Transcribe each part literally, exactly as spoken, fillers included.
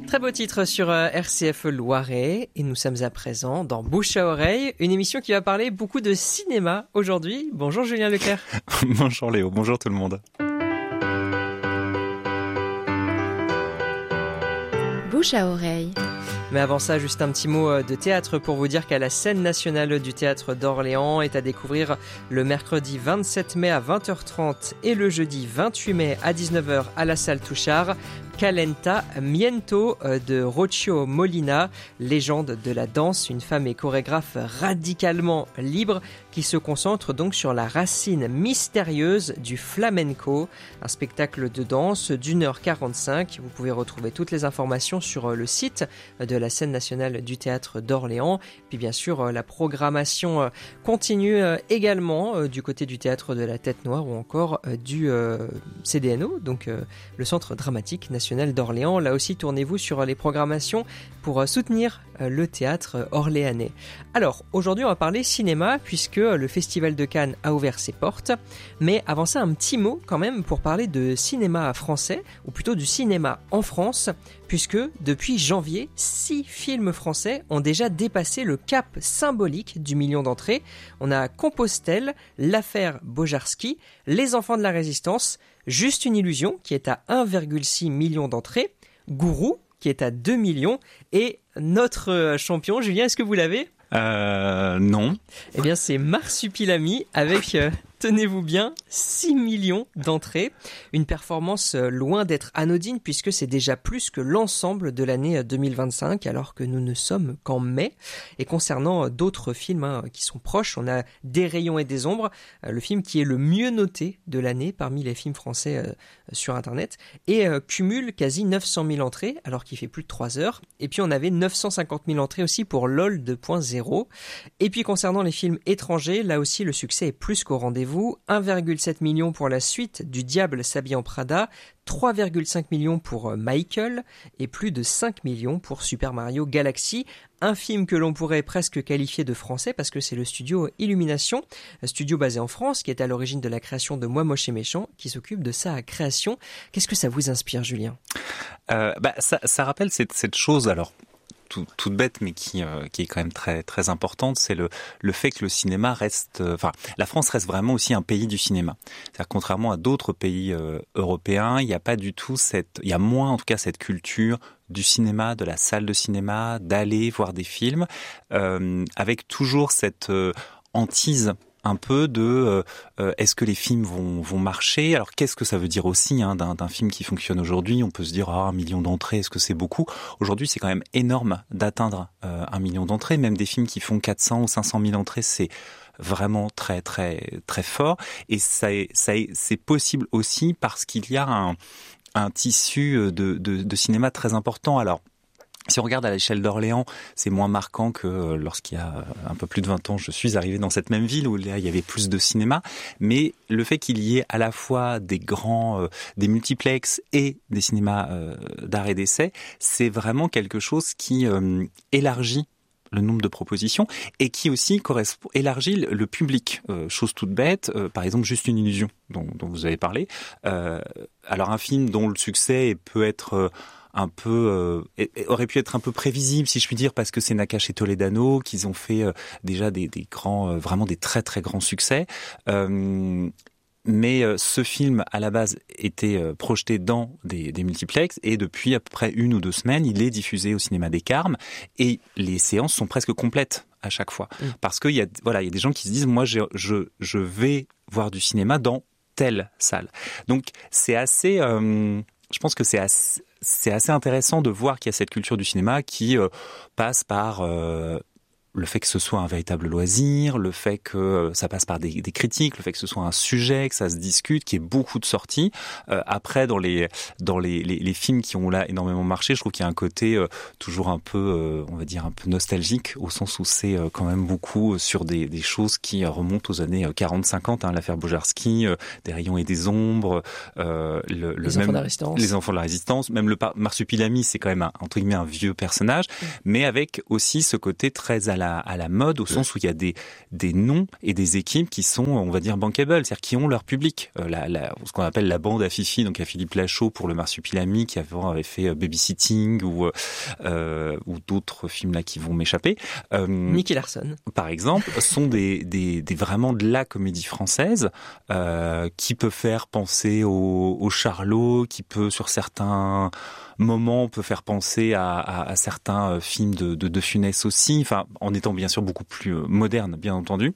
Très beau titre sur R C F Loiret et nous sommes à présent dans Bouche à oreille, une émission qui va parler beaucoup de cinéma aujourd'hui. Bonjour Julien Leclerc. Bonjour Léo, bonjour tout le monde. Bouche à oreille. Mais avant ça, juste un petit mot de théâtre pour vous dire qu'à la scène nationale du théâtre d'Orléans est à découvrir le mercredi vingt-sept mai à vingt heures trente et le jeudi vingt-huit mai à dix-neuf heures à la salle Touchard. Calenta Miento de Rocio Molina, légende de la danse, une femme et chorégraphe radicalement libre qui se concentre donc sur la racine mystérieuse du flamenco, un spectacle de danse d'une heure quarante-cinq. Vous pouvez retrouver toutes les informations sur le site de la scène nationale du théâtre d'Orléans. Puis bien sûr, la programmation continue également du côté du théâtre de la Tête Noire ou encore du C D N O, donc le Centre dramatique national d'Orléans. Là aussi, tournez-vous sur les programmations pour soutenir le théâtre orléanais. Alors, aujourd'hui, on va parler cinéma puisque le Festival de Cannes a ouvert ses portes. Mais avant ça, un petit mot quand même pour parler de cinéma français, ou plutôt du cinéma en France, puisque depuis janvier, six films français ont déjà dépassé le cap symbolique du million d'entrées. On a Compostelle, L'affaire Bojarski, Les enfants de la résistance, Juste une illusion qui est à un virgule six million d'entrées, Gourou qui est à deux millions et notre champion, Julien, est-ce que vous l'avez ? Euh, non. Eh bien, c'est Marsupilami avec, euh, tenez-vous bien, six millions d'entrées. Une performance euh, loin d'être anodine puisque c'est déjà plus que l'ensemble de l'année deux mille vingt-cinq alors que nous ne sommes qu'en mai. Et concernant euh, d'autres films hein, qui sont proches, on a Des rayons et des ombres, euh, le film qui est le mieux noté de l'année parmi les films français euh, sur Internet et euh, cumule quasi neuf cent mille entrées alors qu'il fait plus de trois heures. Et puis on avait neuf cent cinquante mille entrées aussi pour LOL deux point zéro. Et puis concernant les films étrangers, là aussi le succès est plus qu'au rendez-vous. un virgule sept million pour la suite du Diable s'habille en Prada, trois virgule cinq millions pour Michael et plus de cinq millions pour Super Mario Galaxy. Un film que l'on pourrait presque qualifier de français parce que c'est le studio Illumination, un studio basé en France qui est à l'origine de la création de Moi Moche et Méchant, qui s'occupe de sa création. Qu'est-ce que ça vous inspire, Julien ? euh, bah, ça, ça rappelle cette, cette chose, alors tout, toute bête, mais qui, euh, qui est quand même très, très importante, c'est le, le fait que le cinéma reste... Euh, enfin, la France reste vraiment aussi un pays du cinéma. C'est-à-dire, contrairement à d'autres pays euh, européens, il n'y a pas du tout cette... Il y a moins, en tout cas, cette culture du cinéma, de la salle de cinéma, d'aller voir des films, euh, avec toujours cette euh, hantise un peu de euh, est-ce que les films vont vont marcher ? Alors qu'est-ce que ça veut dire aussi hein, d'un, d'un film qui fonctionne aujourd'hui ? On peut se dire ah un million d'entrées, est-ce que c'est beaucoup ? Aujourd'hui, c'est quand même énorme d'atteindre euh, un million d'entrées. Même des films qui font quatre cents ou cinq cent mille entrées, c'est vraiment très très très fort. Et ça, ça c'est possible aussi parce qu'il y a un un tissu de de, de cinéma très important. Alors si on regarde à l'échelle d'Orléans, c'est moins marquant que lorsqu'il y a un peu plus de vingt ans, je suis arrivé dans cette même ville où là, il y avait plus de cinéma. Mais le fait qu'il y ait à la fois des grands, euh, des multiplexes et des cinémas euh, d'art et d'essai, c'est vraiment quelque chose qui euh, élargit le nombre de propositions et qui aussi correspond, élargit le public. Euh, chose toute bête, euh, par exemple, Juste une illusion, dont, dont vous avez parlé. Euh, alors un film dont le succès peut être... Euh, un peu euh, aurait pu être un peu prévisible si je puis dire parce que c'est Nakache et Toledano qu'ils ont fait euh, déjà des, des grands euh, vraiment des très très grands succès euh, mais euh, ce film à la base était euh, projeté dans des, des multiplexes et depuis à peu près une ou deux semaines il est diffusé au cinéma des Carmes et les séances sont presque complètes à chaque fois mmh. parce que il y a voilà il y a des gens qui se disent moi je je je vais voir du cinéma dans telle salle donc c'est assez euh, je pense que c'est assez, c'est assez intéressant de voir qu'il y a cette culture du cinéma qui euh, passe par euh, le fait que ce soit un véritable loisir, le fait que ça passe par des, des critiques, le fait que ce soit un sujet, que ça se discute, qu'il y ait beaucoup de sorties. Euh, après, dans les dans les, les, les films qui ont là énormément marché, je trouve qu'il y a un côté euh, toujours un peu, euh, on va dire, un peu nostalgique, au sens où c'est euh, quand même beaucoup sur des, des choses qui remontent aux années quarante cinquante, hein, l'affaire Bojarski, euh, Des rayons et des ombres, euh, le, le les même, enfants de la résistance. Les enfants de la résistance, même le Marsupilami, c'est quand même un, entre guillemets un vieux personnage, mmh. mais avec aussi ce côté très à la la, à la mode au sens où il y a des, des noms et des équipes qui sont, on va dire, bankable, c'est-à-dire qui ont leur public. Euh, la, la, ce qu'on appelle la bande à Fifi, donc à Philippe Lachaud pour le Marsupilami, qui avant avait fait Babysitting ou, euh, ou d'autres films là qui vont m'échapper. Euh, Nicky Larson. Par exemple, sont des, des, des vraiment de la comédie française euh, qui peut faire penser au, au Charlot, qui peut sur certains moments on peut faire penser à, à, à certains films de, de, de Funès aussi, enfin en étant bien sûr beaucoup plus moderne, bien entendu.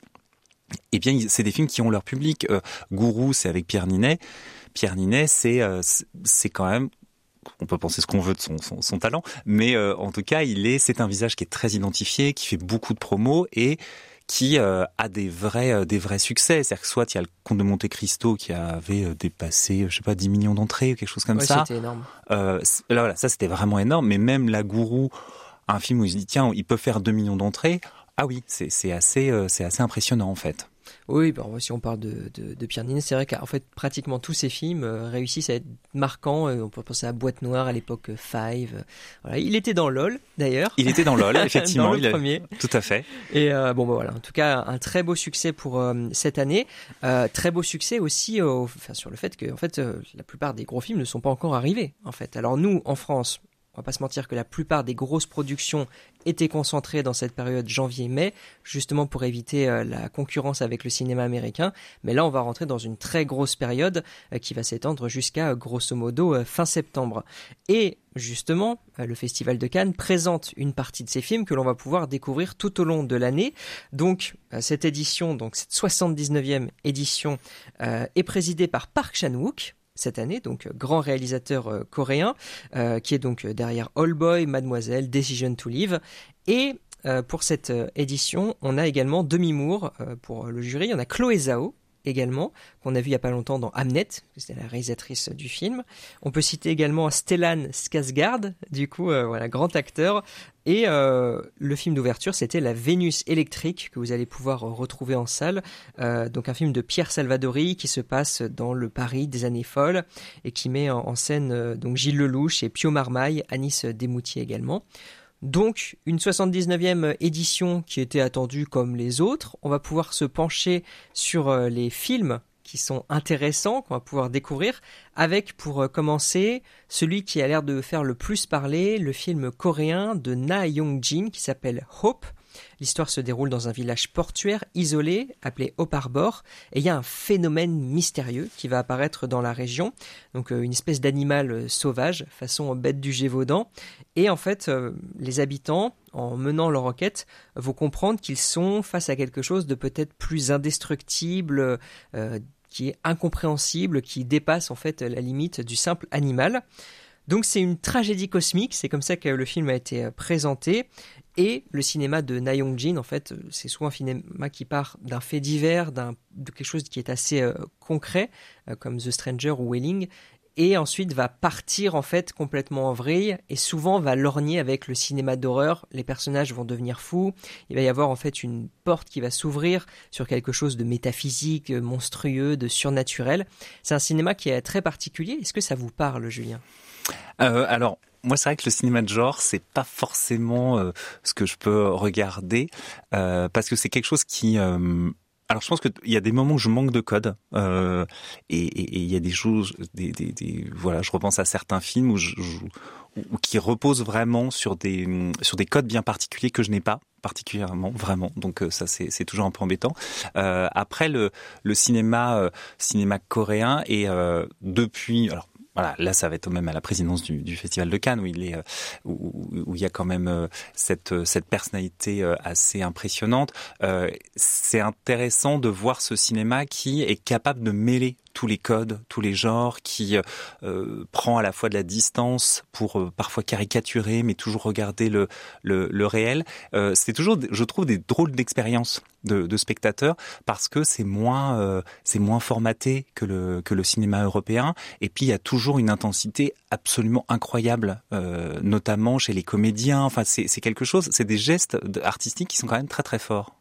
Et bien c'est des films qui ont leur public. Euh, Gourou, c'est avec Pierre Ninet. Pierre Ninet, c'est euh, c'est quand même, on peut penser ce qu'on veut de son, son, son talent, mais euh, en tout cas, il est, c'est un visage qui est très identifié, qui fait beaucoup de promos et qui euh, a des vrais, euh, des vrais succès. C'est-à-dire que soit il y a le Comte de Monte Cristo qui avait euh, dépassé, je sais pas, dix millions d'entrées ou quelque chose comme ouais, ça. C'était énorme. Euh, là, voilà, ça c'était vraiment énorme. Mais même La Gourou, un film où il se dit tiens, il peut faire deux millions d'entrées. Ah oui, c'est, c'est assez, euh, c'est assez impressionnant en fait. Oui, ben, si on parle de, de, de Pierre Ninet, c'est vrai qu'en fait, pratiquement tous ses films euh, réussissent à être marquants. Euh, on peut penser à Boîte Noire à l'époque, euh, Five. Euh, voilà. Il était dans LOL, d'ailleurs. Il était dans LOL, effectivement. dans le il a... premier. Tout à fait. Et euh, bon, ben, voilà. En tout cas, un très beau succès pour euh, cette année. Euh, très beau succès aussi euh, enfin, sur le fait que en fait, euh, la plupart des gros films ne sont pas encore arrivés. En fait. Alors nous, en France, on va pas se mentir que la plupart des grosses productions étaient concentrées dans cette période janvier-mai, justement pour éviter euh, la concurrence avec le cinéma américain. Mais là, on va rentrer dans une très grosse période euh, qui va s'étendre jusqu'à, euh, grosso modo, euh, fin septembre. Et justement, euh, le Festival de Cannes présente une partie de ces films que l'on va pouvoir découvrir tout au long de l'année. Donc, euh, cette édition, donc cette soixante-dix-neuvième édition, euh, est présidée par Park Chan-wook, cette année, donc grand réalisateur euh, coréen, euh, qui est donc derrière All Boy, Mademoiselle, Decision to Live. Et euh, pour cette euh, édition, on a également Demi Moore euh, pour le jury. On a Chloé Zhao également, qu'on a vu il n'y a pas longtemps dans Hamnet, c'était la réalisatrice du film. On peut citer également Stellan Skarsgård, du coup, euh, voilà, grand acteur. Et euh, le film d'ouverture, c'était La Vénus électrique, que vous allez pouvoir retrouver en salle. Euh, donc un film de Pierre Salvadori qui se passe dans le Paris des années folles et qui met en, en scène euh, donc Gilles Lelouch et Pio Marmaille, Anis Desmoutiers également. Donc, une soixante-dix-neuvième édition qui était attendue comme les autres. On va pouvoir se pencher sur les films qui sont intéressants, qu'on va pouvoir découvrir, avec, pour commencer, celui qui a l'air de faire le plus parler, le film coréen de Na Young-jin qui s'appelle Hope. L'histoire se déroule dans un village portuaire isolé appelé Hope Harbor et il y a un phénomène mystérieux qui va apparaître dans la région, donc euh, une espèce d'animal euh, sauvage façon bête du Gévaudan, et en fait euh, les habitants, en menant leur enquête, vont comprendre qu'ils sont face à quelque chose de peut-être plus indestructible, euh, qui est incompréhensible, qui dépasse en fait la limite du simple animal. Donc c'est une tragédie cosmique, c'est comme ça que le film a été présenté. Et le cinéma de Na Young-jin, en fait, c'est souvent un cinéma qui part d'un fait divers, d'un, de quelque chose qui est assez euh, concret, euh, comme The Stranger ou Wailing, et ensuite va partir en fait complètement en vrille, et souvent va lorgner avec le cinéma d'horreur. Les personnages vont devenir fous, il va y avoir en fait une porte qui va s'ouvrir sur quelque chose de métaphysique, monstrueux, de surnaturel. C'est un cinéma qui est très particulier. Est-ce que ça vous parle, Julien ? euh, Alors... Moi, c'est vrai que le cinéma de genre, c'est pas forcément euh, ce que je peux regarder euh, parce que c'est quelque chose qui. Euh, alors, je pense que il y a des moments où je manque de code euh, et il y a des choses, des, des, des, voilà, je repense à certains films où, je, où, où qui reposent vraiment sur des sur des codes bien particuliers que je n'ai pas particulièrement, vraiment. Donc ça, c'est, c'est toujours un peu embêtant. Euh, après, le, le cinéma euh, cinéma coréen et euh, depuis, alors. Voilà, là ça va être même à la présidence du, du Festival de Cannes où il est, où, où il y a quand même euh, cette cette personnalité euh, assez impressionnante. Euh, c'est intéressant de voir ce cinéma qui est capable de mêler tous les codes, tous les genres, qui euh, prend à la fois de la distance pour euh, parfois caricaturer, mais toujours regarder le le, le réel. Euh, c'est toujours, je trouve, des drôles d'expériences de, de spectateurs parce que c'est moins euh, c'est moins formaté que le que le cinéma européen. Et puis il y a toujours une intensité absolument incroyable, euh, notamment chez les comédiens. Enfin, c'est c'est quelque chose, c'est des gestes artistiques qui sont quand même très très forts.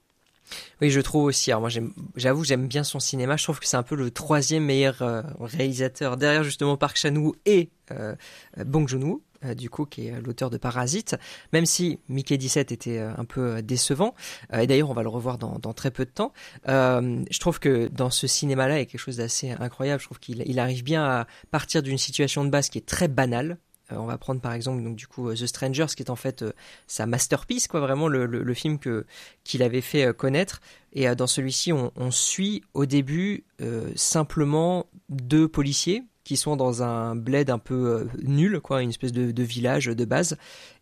Oui, je trouve aussi. Alors moi, j'aime, j'avoue, j'aime bien son cinéma. Je trouve que c'est un peu le troisième meilleur euh, réalisateur derrière justement Park Chan-wook et euh, Bong Joon-ho. Euh, du coup, qui est l'auteur de Parasite, même si Mickey dix-sept était euh, un peu décevant, euh, et d'ailleurs on va le revoir dans, dans très peu de temps, euh, je trouve que dans ce cinéma-là, il y a quelque chose d'assez incroyable. Je trouve qu'il il arrive bien à partir d'une situation de base qui est très banale. Euh, on va prendre par exemple donc du coup The Strangers, qui est en fait euh, sa masterpiece, quoi, vraiment le, le, le film que, qu'il avait fait euh, connaître. Et euh, dans celui-ci, on, on suit au début euh, simplement deux policiers qui sont dans un bled un peu euh, nul, quoi, une espèce de, de village de base.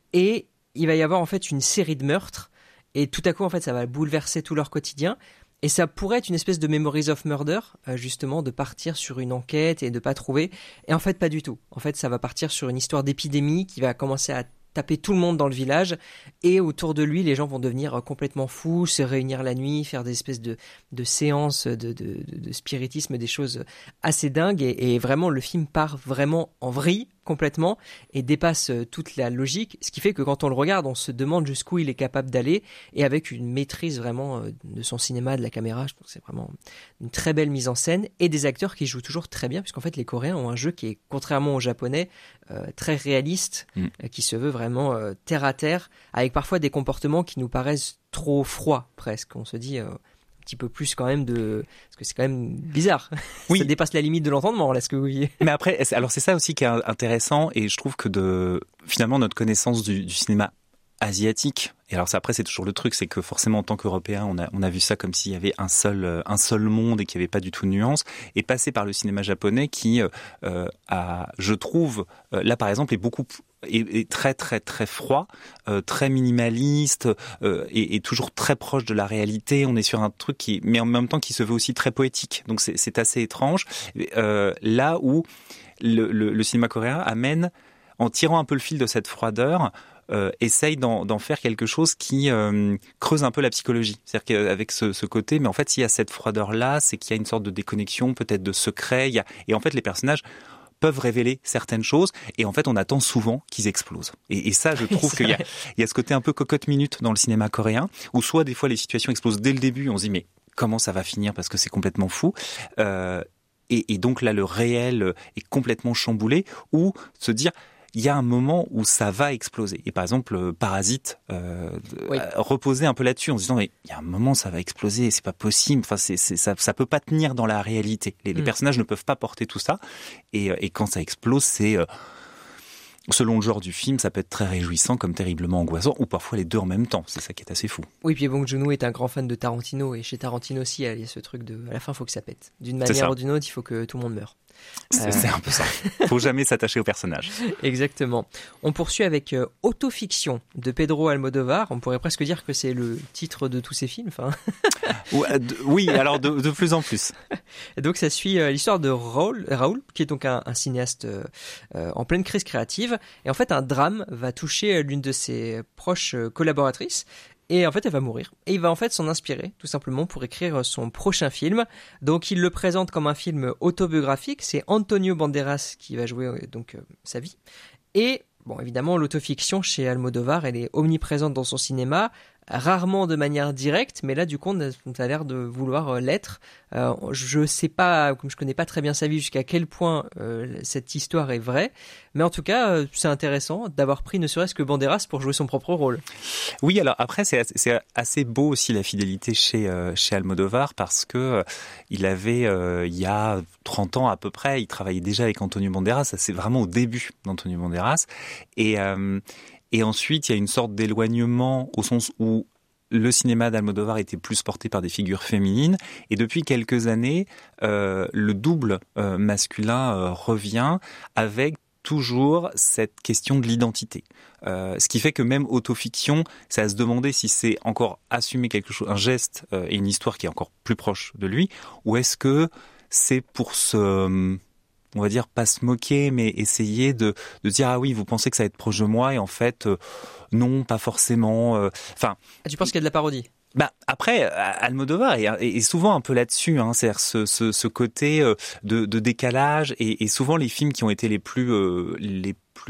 Et il va y avoir en fait une série de meurtres. Et tout à coup, en fait, ça va bouleverser tout leur quotidien. Et ça pourrait être une espèce de Memories of Murder, euh, justement, de partir sur une enquête et de pas trouver. Et en fait, pas du tout. En fait, ça va partir sur une histoire d'épidémie qui va commencer à taper tout le monde dans le village, et autour de lui, les gens vont devenir complètement fous, se réunir la nuit, faire des espèces de, de séances de, de, de spiritisme, des choses assez dingues, et, et vraiment, le film part vraiment en vrille, complètement, et dépasse toute la logique, ce qui fait que quand on le regarde, on se demande jusqu'où il est capable d'aller, et avec une maîtrise vraiment de son cinéma, de la caméra. Je pense que c'est vraiment une très belle mise en scène, et des acteurs qui jouent toujours très bien, puisqu'en fait les Coréens ont un jeu qui est, contrairement aux Japonais, euh, très réaliste, mm. euh, qui se veut vraiment euh, terre à terre, avec parfois des comportements qui nous paraissent trop froids presque. On se dit... Euh, petit peu plus quand même de parce que c'est quand même bizarre. Oui. Ça dépasse la limite de l'entendement là ce que vous voyez. Mais après alors c'est ça aussi qui est intéressant, et je trouve que de finalement notre connaissance du, du cinéma asiatique, et alors ça, après c'est toujours le truc, c'est que forcément en tant qu'Européens on a on a vu ça comme s'il y avait un seul un seul monde et qu'il n'y avait pas du tout de nuance, et passer par le cinéma japonais qui euh, a, je trouve euh, là par exemple est beaucoup est, est très très très froid, euh, très minimaliste, euh, et, et toujours très proche de la réalité. On est sur un truc qui, mais en même temps qui se veut aussi très poétique. Donc c'est, c'est assez étrange. Euh, là où le, le, le cinéma coréen amène, en tirant un peu le fil de cette froideur, euh, essaye d'en, d'en faire quelque chose qui euh, creuse un peu la psychologie. C'est-à-dire qu'avec ce, ce côté, mais en fait s'il y a cette froideur-là, c'est qu'il y a une sorte de déconnexion, peut-être de secret. Il y a, et en fait les personnages peuvent révéler certaines choses, et en fait on attend souvent qu'ils explosent. Et, et ça, je trouve qu'il y a, il y a ce côté un peu cocotte minute dans le cinéma coréen, où soit des fois les situations explosent dès le début, on se dit mais comment ça va finir parce que c'est complètement fou, euh, et, et donc là le réel est complètement chamboulé, ou se dire il y a un moment où ça va exploser. Et par exemple, Parasite euh, oui. reposait un peu là-dessus en se disant mais il y a un moment ça va exploser, c'est pas possible. Enfin, c'est, c'est ça, ça peut pas tenir dans la réalité. Les, mm. les personnages ne peuvent pas porter tout ça. Et, et quand ça explose, c'est euh, selon le genre du film, ça peut être très réjouissant comme terriblement angoissant, ou parfois les deux en même temps. C'est ça qui est assez fou. Oui, puis Bong Joon-ho est un grand fan de Tarantino, et chez Tarantino aussi, il y a ce truc de à la fin, il faut que ça pète. D'une manière ou d'une autre, il faut que tout le monde meure. C'est, euh... c'est un peu ça. Faut jamais s'attacher au personnage. Exactement. On poursuit avec euh, Autofiction de Pedro Almodovar. On pourrait presque dire que c'est le titre de tous ses films. Enfin. Oui, alors de, de plus en plus. Donc ça suit euh, l'histoire de Raoul, Raoul, qui est donc un, un cinéaste euh, euh, en pleine crise créative. Et en fait, un drame va toucher l'une de ses proches euh, collaboratrices. Et en fait, elle va mourir. Et il va en fait s'en inspirer, tout simplement, pour écrire son prochain film. Donc, il le présente comme un film autobiographique. C'est Antonio Banderas qui va jouer donc euh, sa vie. Et, bon, évidemment, l'autofiction chez Almodovar, elle est omniprésente dans son cinéma, rarement de manière directe, mais là, du coup, on a l'air de vouloir l'être. Euh, je sais pas, comme je connais pas très bien sa vie, jusqu'à quel point euh, cette histoire est vraie, mais en tout cas, euh, c'est intéressant d'avoir pris ne serait-ce que Banderas pour jouer son propre rôle. Oui, alors après, c'est assez, c'est assez beau aussi la fidélité chez euh, chez Almodovar, parce que euh, il avait, euh, il y a trente ans à peu près, il travaillait déjà avec Antonio Banderas, ça c'est vraiment au début d'Antonio Banderas, et euh, Et ensuite, il y a une sorte d'éloignement au sens où le cinéma d'Almodovar était plus porté par des figures féminines. Et depuis quelques années, euh, le double euh, masculin euh, revient avec toujours cette question de l'identité. Euh, ce qui fait que même autofiction, c'est à se demander si c'est encore assumer quelque chose, un geste euh, et une histoire qui est encore plus proche de lui, ou est-ce que c'est pour se... on va dire pas se moquer, mais essayer de, de dire ah oui, vous pensez que ça va être proche de moi, et en fait euh, non, pas forcément. Enfin, euh, ah, tu penses qu'il y a de la parodie? Bah après, Almodovar est, est souvent un peu là-dessus, hein, c'est-à-dire ce, ce, ce côté de, de décalage, et, et souvent les films qui ont été les plus euh, les plus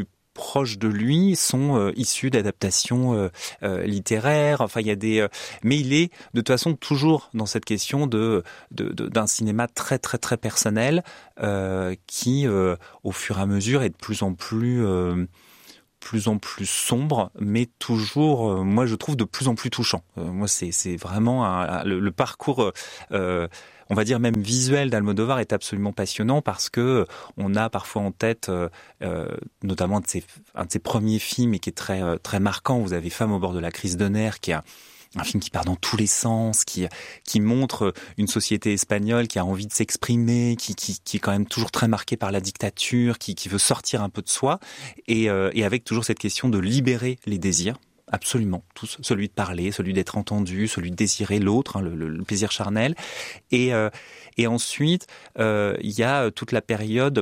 proches de lui sont euh, issus d'adaptations euh, euh, littéraires. Enfin, il y a des, euh, mais il est de toute façon toujours dans cette question de, de, de d'un cinéma très très très personnel euh, qui, euh, au fur et à mesure, est de plus en plus euh, plus en plus sombre, mais toujours, euh, moi je trouve de plus en plus touchant. Euh, moi, c'est c'est vraiment un, un, le, le parcours. Euh, on va dire même visuel d'Almodovar est absolument passionnant parce que on a parfois en tête, euh, euh, notamment un de, ses, un de ses premiers films et qui est très euh, très marquant. Vous avez Femme au bord de la crise de nerfs, qui a un film qui part dans tous les sens, qui qui montre une société espagnole qui a envie de s'exprimer, qui qui qui est quand même toujours très marquée par la dictature, qui qui veut sortir un peu de soi, et euh, et avec toujours cette question de libérer les désirs. Absolument, tous, celui de parler, celui d'être entendu, celui de désirer l'autre, hein, le, le, le plaisir charnel. Et, euh, et ensuite, euh, il y a toute la période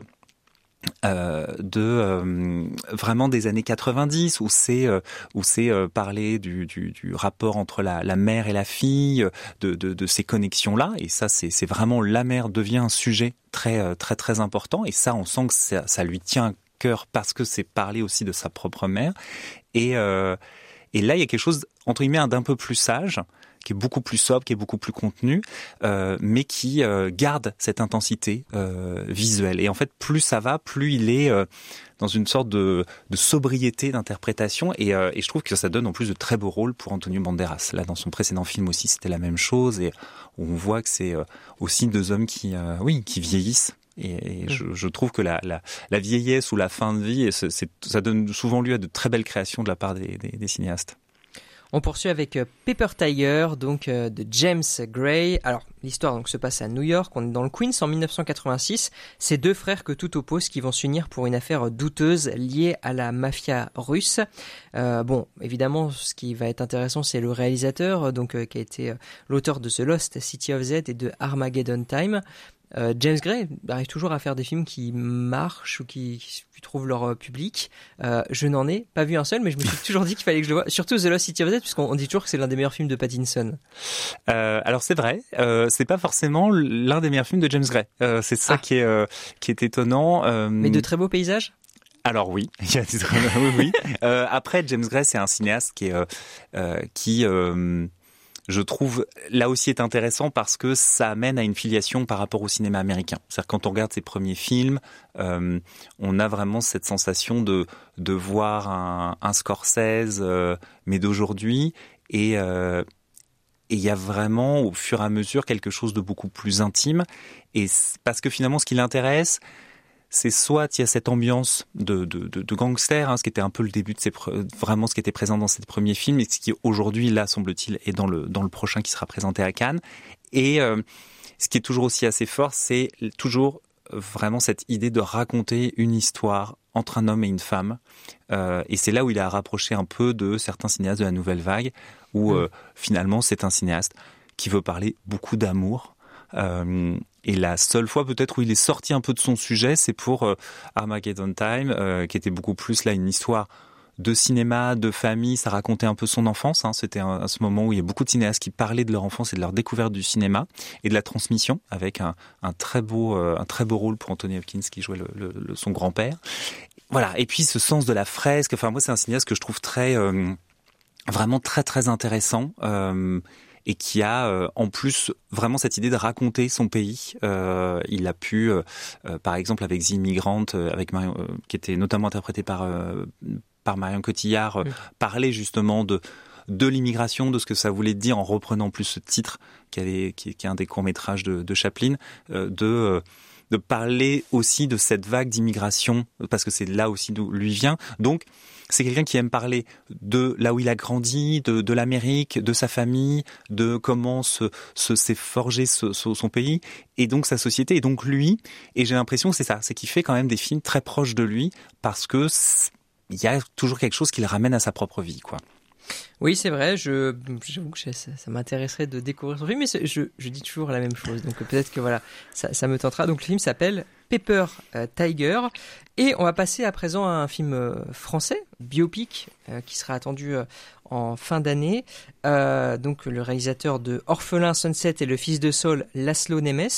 euh, de euh, vraiment des années quatre-vingt-dix où c'est euh, où c'est euh, parler du, du, du rapport entre la, la mère et la fille, de, de, de ces connexions-là. Et ça, c'est, c'est vraiment la mère devient un sujet très très très important. Et ça, on sent que ça, ça lui tient à cœur parce que c'est parler aussi de sa propre mère. Et euh, Et là, il y a quelque chose, entre guillemets, d'un peu plus sage, qui est beaucoup plus sobre, qui est beaucoup plus contenu, euh, mais qui euh, garde cette intensité euh, visuelle. Et en fait, plus ça va, plus il est euh, dans une sorte de, de sobriété d'interprétation. Et, euh, et je trouve que ça donne en plus de très beaux rôles pour Antonio Banderas. Là, dans son précédent film aussi, c'était la même chose. Et on voit que c'est euh, aussi deux hommes qui, euh, oui, qui vieillissent. Et, et je, je trouve que la, la, la vieillesse ou la fin de vie, c'est, c'est, ça donne souvent lieu à de très belles créations de la part des, des, des cinéastes. On poursuit avec Paper Tiger, donc euh, de James Gray. Alors l'histoire donc se passe à New York. On est dans le Queens en dix-neuf cent quatre-vingt-six. C'est deux frères que tout oppose qui vont s'unir pour une affaire douteuse liée à la mafia russe. Euh, bon, évidemment, ce qui va être intéressant, c'est le réalisateur, donc euh, qui a été euh, l'auteur de The Lost City of Z et de Armageddon Time. Euh, James Gray arrive toujours à faire des films qui marchent ou qui, qui trouvent leur euh, public. Euh, je n'en ai pas vu un seul, mais je me suis toujours dit qu'il fallait que je le voie. Surtout The Lost City of Z, puisqu'on on dit toujours que c'est l'un des meilleurs films de Pattinson. Euh, alors c'est vrai, euh, c'est pas forcément l'un des meilleurs films de James Gray. Euh, c'est ça ah. qui est euh, qui est étonnant. Euh... Mais de très beaux paysages. Alors oui, il y a des très oui oui. Euh, après James Gray, c'est un cinéaste qui est euh, euh, qui euh, je trouve, là aussi est intéressant parce que ça amène à une filiation par rapport au cinéma américain. C'est-à-dire quand on regarde ses premiers films, euh, on a vraiment cette sensation de de voir un, un Scorsese, euh, mais d'aujourd'hui, et euh, et il y a vraiment, au fur et à mesure, quelque chose de beaucoup plus intime. Et parce que finalement, ce qui l'intéresse, c'est soit il y a cette ambiance de, de, de, de gangster, hein, ce qui était un peu le début de ses vraiment ce qui était présent dans ses premiers films et ce qui aujourd'hui là semble-t-il est dans le dans le prochain qui sera présenté à Cannes. Et euh, ce qui est toujours aussi assez fort, c'est toujours vraiment cette idée de raconter une histoire entre un homme et une femme. Euh, et c'est là où il a rapproché un peu de certains cinéastes de la nouvelle vague, où mmh. euh, finalement c'est un cinéaste qui veut parler beaucoup d'amour. Euh, et la seule fois peut-être où il est sorti un peu de son sujet, c'est pour euh, Armageddon Time, euh, qui était beaucoup plus là une histoire de cinéma, de famille. Ça racontait un peu son enfance. Hein. C'était un, à ce moment où il y a beaucoup de cinéastes qui parlaient de leur enfance et de leur découverte du cinéma et de la transmission, avec un, un très beau, euh, un très beau rôle pour Anthony Hopkins qui jouait le, le, le, son grand-père. Voilà. Et puis ce sens de la fresque. Enfin moi c'est un cinéaste que je trouve très, euh, vraiment très très intéressant. Euh, et qui a euh, en plus vraiment cette idée de raconter son pays. Euh, il a pu, euh, euh, par exemple avec The Immigrant, euh, avec Marion, euh, qui était notamment interprété par euh, par Marion Cotillard, euh, oui. parler justement de de l'immigration, de ce que ça voulait dire en reprenant plus ce titre qui, avait, qui, qui est un des courts-métrages de, de Chaplin, euh, de euh, de parler aussi de cette vague d'immigration, parce que c'est là aussi d'où lui vient. Donc, c'est quelqu'un qui aime parler de là où il a grandi, de, de l'Amérique, de sa famille, de comment se, se, s'est forgé ce, ce, son pays, et donc sa société, et donc lui. Et j'ai l'impression que c'est ça, c'est qu'il fait quand même des films très proches de lui, parce que il y a toujours quelque chose qui le ramène à sa propre vie, quoi. Oui, c'est vrai, je, j'avoue que ça, ça m'intéresserait de découvrir son film, mais je, je dis toujours la même chose, donc peut-être que voilà, ça, ça me tentera. Donc le film s'appelle Paper euh, Tiger, et on va passer à présent à un film euh, français, biopic, euh, qui sera attendu euh, en fin d'année. Euh, donc le réalisateur de Orphelin, Sunset et Le Fils de Saul, Laszlo Nemes,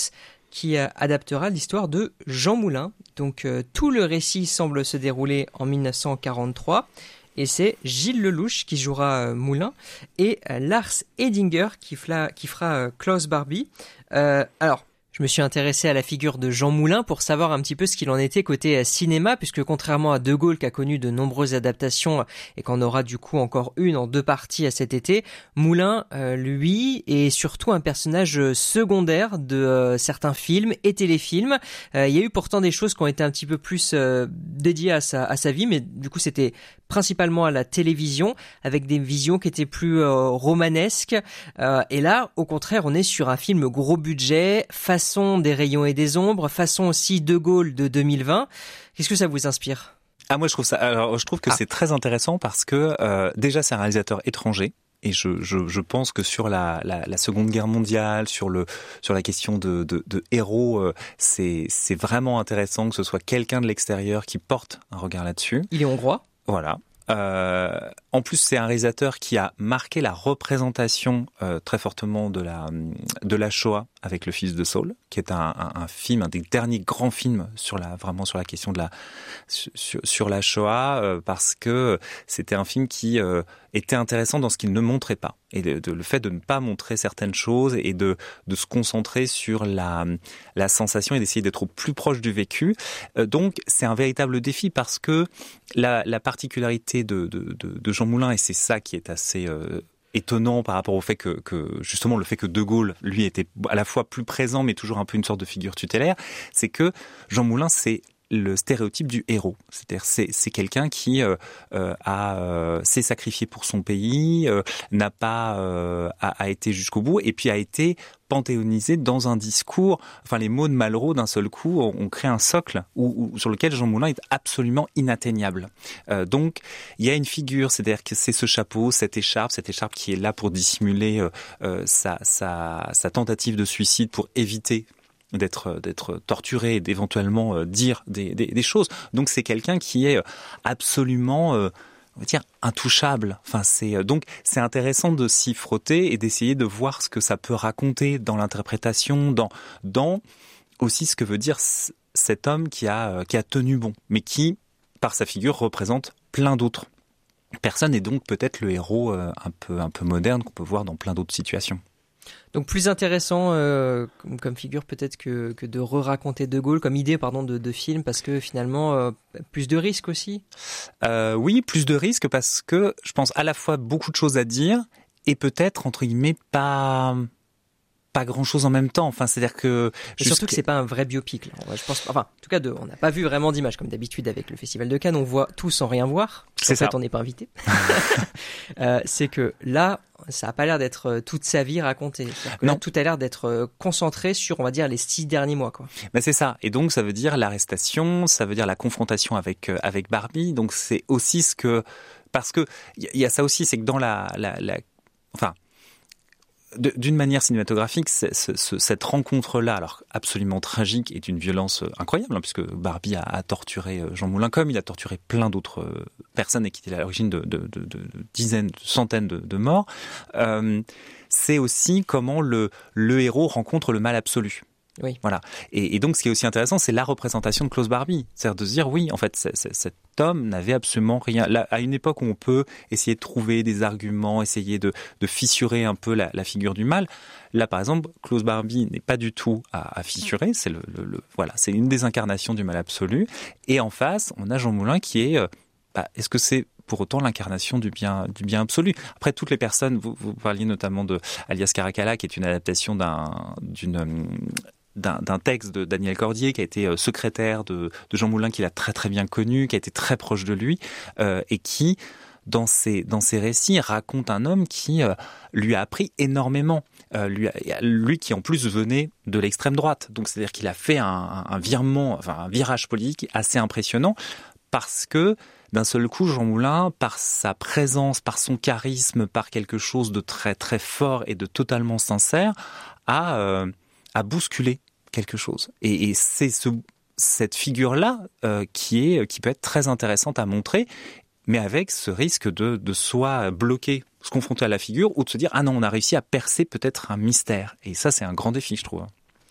qui euh, adaptera l'histoire de Jean Moulin. Donc euh, tout le récit semble se dérouler en mille neuf cent quarante-trois. Et c'est Gilles Lelouch qui jouera euh, Moulin et euh, Lars Eidinger qui, fla, qui fera euh, Klaus Barbie. Euh, alors, je me suis intéressé à la figure de Jean Moulin pour savoir un petit peu ce qu'il en était côté cinéma, puisque contrairement à De Gaulle qui a connu de nombreuses adaptations et qu'en aura du coup encore une en deux parties à cet été, Moulin, euh, lui, est surtout un personnage secondaire de euh, certains films et téléfilms. Euh, il y a eu pourtant des choses qui ont été un petit peu plus euh, dédiées à sa, à sa vie, mais du coup c'était principalement à la télévision, avec des visions qui étaient plus euh, romanesques. Euh, et là, au contraire, on est sur un film gros budget, façon des rayons et des ombres, façon aussi De Gaulle de deux mille vingt. Qu'est-ce que ça vous inspire ? Ah, moi je trouve ça. Alors je trouve que ah. c'est très intéressant parce que euh, déjà c'est un réalisateur étranger. Et je, je, je pense que sur la, la, la Seconde Guerre mondiale, sur le sur la question de, de, de héros, euh, c'est c'est vraiment intéressant que ce soit quelqu'un de l'extérieur qui porte un regard là-dessus. Il est hongrois. Voilà. Euh, en plus, c'est un réalisateur qui a marqué la représentation euh, très fortement de la de la Shoah avec Le Fils de Saul, qui est un, un, un film, un des derniers grands films sur la vraiment sur la question de la sur, sur la Shoah, euh, parce que c'était un film qui euh, était intéressant dans ce qu'il ne montrait pas, et de, de, le fait de ne pas montrer certaines choses et de de se concentrer sur la la sensation et d'essayer d'être au plus proche du vécu. Euh, donc, c'est un véritable défi parce que la la particularité de de de, de Jean Moulin, et c'est ça qui est assez euh, étonnant par rapport au fait que, que justement le fait que De Gaulle lui était à la fois plus présent mais toujours un peu une sorte de figure tutélaire, c'est que Jean Moulin c'est le stéréotype du héros, c'est-à-dire c'est c'est quelqu'un qui euh, euh, a euh, s'est sacrifié pour son pays, euh, n'a pas euh, a, a été jusqu'au bout et puis a été panthéonisé dans un discours. Enfin, les mots de Malraux d'un seul coup ont, ont créé un socle où, où, sur lequel Jean Moulin est absolument inatteignable. Euh, donc il y a une figure, c'est-à-dire que c'est ce chapeau, cette écharpe, cette écharpe qui est là pour dissimuler euh, euh, sa, sa sa tentative de suicide, pour éviter d'être d'être torturé et d'éventuellement euh, dire des, des des choses. Donc c'est quelqu'un qui est absolument euh, on va dire intouchable. Enfin c'est donc c'est intéressant de s'y frotter et d'essayer de voir ce que ça peut raconter dans l'interprétation, dans dans aussi ce que veut dire c- cet homme qui a qui a tenu bon, mais qui par sa figure représente plein d'autres personnes, et donc peut-être le héros euh, un peu un peu moderne qu'on peut voir dans plein d'autres situations. Donc plus intéressant euh, comme, comme figure peut-être que, que de re-raconter De Gaulle, comme idée pardon de, de film, parce que finalement euh, plus de risques aussi. Euh, oui, plus de risques parce que je pense à la fois beaucoup de choses à dire et peut-être entre guillemets pas pas grand-chose en même temps. Enfin, c'est-à-dire que jusqu'... surtout que c'est pas un vrai biopic. Là. Je pense, enfin, en tout cas, de, on n'a pas vu vraiment d'image comme d'habitude avec le Festival de Cannes. On voit tout sans rien voir. C'est en ça. fait, on n'est pas invité. euh, c'est que là, ça a pas l'air d'être toute sa vie racontée. Que là, tout a l'air d'être concentré sur, on va dire, les six derniers mois, quoi. Ben c'est ça. Et donc, ça veut dire l'arrestation, ça veut dire la confrontation avec avec Barbie. Donc, c'est aussi ce que, parce que il y, y a ça aussi, c'est que dans la la, la enfin. De, d'une manière cinématographique, c'est, c'est, c'est, cette rencontre-là, alors absolument tragique et d'une violence incroyable, hein, puisque Barbie a, a torturé Jean Moulin comme il a torturé plein d'autres personnes et qui étaient à l'origine de, de, de, de dizaines, de centaines de, de morts. Euh, c'est aussi comment le, le héros rencontre le mal absolu. Oui. Voilà. Et, et donc, ce qui est aussi intéressant, c'est la représentation de Klaus Barbie. C'est-à-dire de se dire, oui, en fait, c'est, c'est, cet homme n'avait absolument rien. Là, à une époque où on peut essayer de trouver des arguments, essayer de, de fissurer un peu la, la figure du mal. Là, par exemple, Klaus Barbie n'est pas du tout à, à fissurer. C'est le, le, le, voilà, c'est une des incarnations du mal absolu. Et en face, on a Jean Moulin qui est, euh, bah, est-ce que c'est pour autant l'incarnation du bien du bien absolu. Après, toutes les personnes, vous, vous parliez notamment de Alias Caracalla, qui est une adaptation d'un d'une D'un, d'un texte de Daniel Cordier, qui a été euh, secrétaire de, de Jean Moulin, qu'il a très très bien connu, qui a été très proche de lui, euh, et qui, dans ses, dans ses récits, raconte un homme qui euh, lui a appris énormément. Euh, lui, lui qui en plus venait de l'extrême droite. Donc c'est-à-dire qu'il a fait un, un virement, enfin un virage politique assez impressionnant, parce que d'un seul coup, Jean Moulin, par sa présence, par son charisme, par quelque chose de très très fort et de totalement sincère, a, euh, a bousculé quelque chose. Et, et c'est ce, cette figure-là euh, qui est qui peut être très intéressante à montrer, mais avec ce risque de, de soit bloquer, se confronter à la figure, ou de se dire « Ah non, on a réussi à percer peut-être un mystère ». Et ça, c'est un grand défi, je trouve.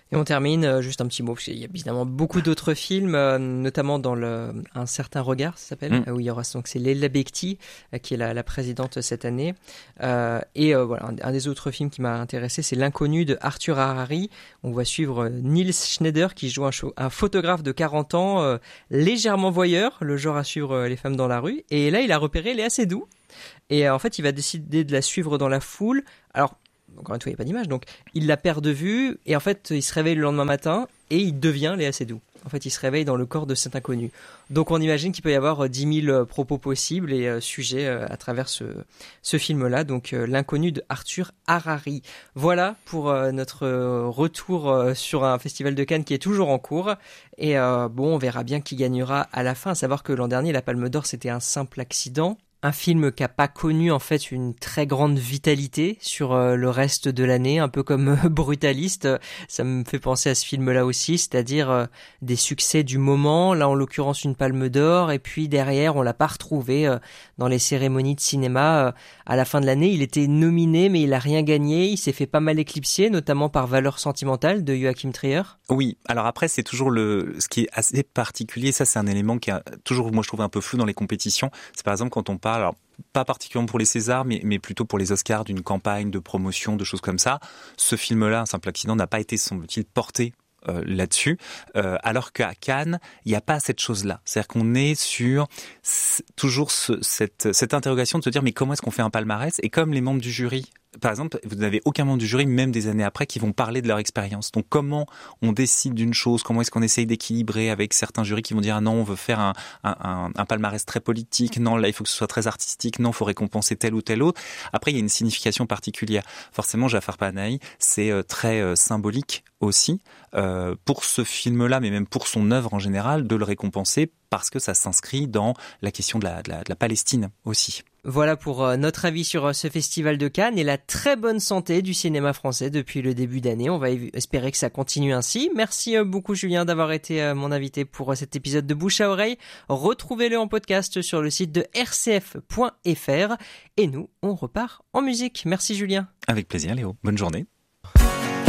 Et on termine, euh, juste un petit mot, parce qu'il y a évidemment beaucoup d'autres films, euh, notamment dans le, Un certain regard, ça s'appelle, mmh. euh, où il y aura donc c'est Leila Bekti, euh, qui est la, la présidente cette année. Euh, et euh, voilà, un, un des autres films qui m'a intéressé, c'est L'inconnu de Arthur Harari. On va suivre euh, Niels Schneider, qui joue un, show, un photographe de quarante ans, euh, légèrement voyeur, le genre à suivre euh, les femmes dans la rue. Et là, il a repéré Léa Seydoux. Et euh, en fait, il va décider de la suivre dans la foule. Alors, encore une fois, il n'y a pas d'image, donc il la perd de vue, et en fait, il se réveille le lendemain matin, et il devient Léa Seydoux. En fait, il se réveille dans le corps de cet inconnu. Donc on imagine qu'il peut y avoir dix mille propos possibles et euh, sujets euh, à travers ce, ce film-là, donc euh, L'inconnu de Arthur Harari. Voilà pour euh, notre retour euh, sur un festival de Cannes qui est toujours en cours. Et euh, bon, on verra bien qui gagnera à la fin, à savoir que l'an dernier, la Palme d'Or, c'était un simple accident. Un film qui n'a pas connu en fait une très grande vitalité sur euh, le reste de l'année, un peu comme euh, Brutaliste. Ça me fait penser à ce film-là aussi, c'est-à-dire euh, des succès du moment, là en l'occurrence une Palme d'Or, et puis derrière on l'a pas retrouvé euh, dans les cérémonies de cinéma. Euh, à la fin de l'année, il était nominé mais il a rien gagné, il s'est fait pas mal éclipser, notamment par Valeurs sentimentales de Joachim Trier. Oui, alors après c'est toujours le ce qui est assez particulier, ça c'est un élément qui est toujours, moi je trouve un peu flou dans les compétitions, c'est par exemple quand on parle, alors pas particulièrement pour les Césars, mais, mais plutôt pour les Oscars, d'une campagne de promotion, de choses comme ça. Ce film-là, Un simple accident, n'a pas été, semble-t-il, porté euh, là-dessus, euh, alors qu'à Cannes, il n'y a pas cette chose-là. C'est-à-dire qu'on est sur c- toujours ce, cette, cette interrogation de se dire mais comment est-ce qu'on fait un palmarès ? Et comme les membres du jury, par exemple, vous n'avez aucun membre du jury, même des années après, qui vont parler de leur expérience. Donc, comment on décide d'une chose ? Comment est-ce qu'on essaye d'équilibrer avec certains jurys qui vont dire ah non, on veut faire un, un, un palmarès très politique. Non, là, il faut que ce soit très artistique. Non, il faut récompenser tel ou tel autre. Après, il y a une signification particulière. Forcément, Jafar Panahi, c'est euh, très euh, symbolique aussi euh, pour ce film-là, mais même pour son œuvre en général, de le récompenser parce que ça s'inscrit dans la question de la, de la, de la Palestine aussi. Voilà pour euh, notre avis sur euh, ce festival de Cannes et la très bonne santé du cinéma français depuis le début d'année. On va espérer que ça continue ainsi. Merci euh, beaucoup Julien d'avoir été euh, mon invité pour euh, cet épisode de Bouche à Oreille. Retrouvez-le en podcast sur le site de r c f point f r et nous, on repart en musique. Merci Julien. Avec plaisir Léo. Bonne journée.